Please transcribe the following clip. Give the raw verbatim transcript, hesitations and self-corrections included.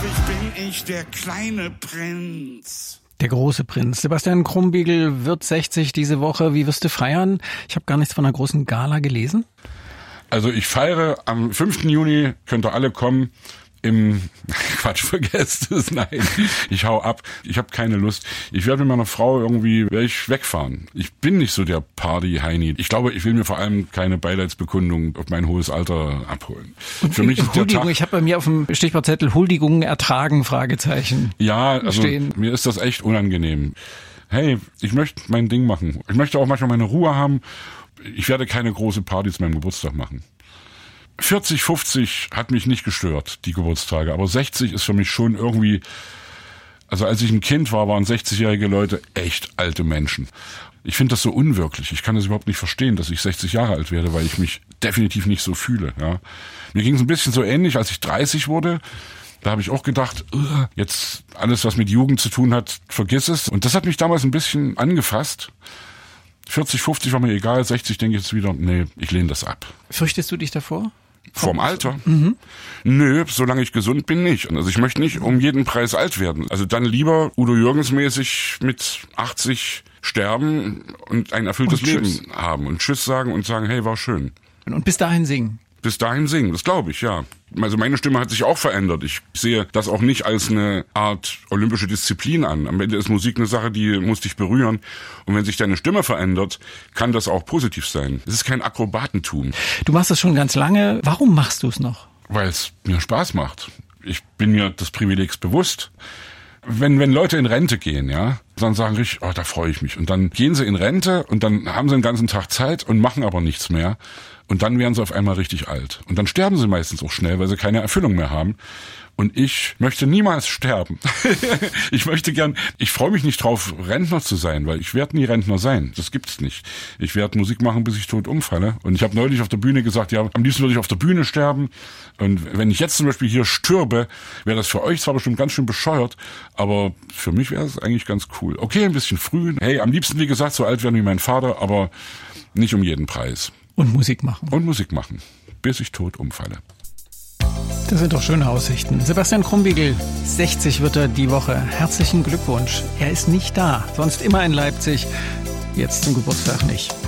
bin ich der kleine Prinz. Der große Prinz. Sebastian Krumbiegel wird sechzig diese Woche. Wie wirst du feiern? Ich habe gar nichts von einer großen Gala gelesen. Also ich feiere am fünften Juni, könnt ihr alle kommen, im, Quatsch, vergesst es, nein, ich hau ab, ich habe keine Lust. Ich werde mit meiner Frau irgendwie, werde ich wegfahren. Ich bin nicht so der Party-Heini. Ich glaube, ich will mir vor allem keine Beileidsbekundung auf mein hohes Alter abholen. Und für mich ist der Huldigung, Tag, ich habe bei mir auf dem Stichwortzettel Huldigungen ertragen, Fragezeichen. Ja, also stehen. Mir ist das echt unangenehm. Hey, ich möchte mein Ding machen. Ich möchte auch manchmal meine Ruhe haben. Ich werde keine große Party zu meinem Geburtstag machen. vierzig, fünfzig hat mich nicht gestört, die Geburtstage, aber sechzig ist für mich schon irgendwie, also als ich ein Kind war, waren sechzigjährige Leute echt alte Menschen. Ich finde das so unwirklich. Ich kann das überhaupt nicht verstehen, dass ich sechzig Jahre alt werde, weil ich mich definitiv nicht so fühle. Ja. Mir ging es ein bisschen so ähnlich, als ich dreißig wurde. Da habe ich auch gedacht, jetzt alles, was mit Jugend zu tun hat, vergiss es. Und das hat mich damals ein bisschen angefasst. vierzig, fünfzig war mir egal, sechzig denke ich jetzt wieder, nee, ich lehne das ab. Fürchtest du dich davor? Vorm Alter? Mhm. Nö, solange ich gesund bin, nicht. Also ich möchte nicht um jeden Preis alt werden. Also dann lieber Udo Jürgens mäßig mit achtzig sterben und ein erfülltes und Leben haben und Tschüss sagen und sagen, hey, war schön. Und bis dahin singen? Bis dahin singen, das glaube ich, ja. Also meine Stimme hat sich auch verändert. Ich sehe das auch nicht als eine Art olympische Disziplin an. Am Ende ist Musik eine Sache, die muss dich berühren. Und wenn sich deine Stimme verändert, kann das auch positiv sein. Es ist kein Akrobatentum. Du machst das schon ganz lange. Warum machst du es noch? Weil es mir Spaß macht. Ich bin mir des Privilegs bewusst. Wenn, wenn Leute in Rente gehen, ja, dann sagen ich, oh, da freue ich mich. Und dann gehen sie in Rente und dann haben sie den ganzen Tag Zeit und machen aber nichts mehr. Und dann werden sie auf einmal richtig alt. Und dann sterben sie meistens auch schnell, weil sie keine Erfüllung mehr haben. Und ich möchte niemals sterben. Ich möchte gern, ich freue mich nicht drauf, Rentner zu sein, weil ich werde nie Rentner sein. Das gibt's nicht. Ich werde Musik machen, bis ich tot umfalle. Und ich habe neulich auf der Bühne gesagt, ja, am liebsten würde ich auf der Bühne sterben. Und wenn ich jetzt zum Beispiel hier stürbe, wäre das für euch zwar bestimmt ganz schön bescheuert, aber für mich wäre es eigentlich ganz cool. Okay, ein bisschen früh. Hey, am liebsten, wie gesagt, so alt werden wie mein Vater, aber nicht um jeden Preis. Und Musik machen. Und Musik machen, bis ich tot umfalle. Das sind doch schöne Aussichten. Sebastian Krumbiegel, sechzig wird er die Woche. Herzlichen Glückwunsch. Er ist nicht da, sonst immer in Leipzig. Jetzt zum Geburtstag nicht.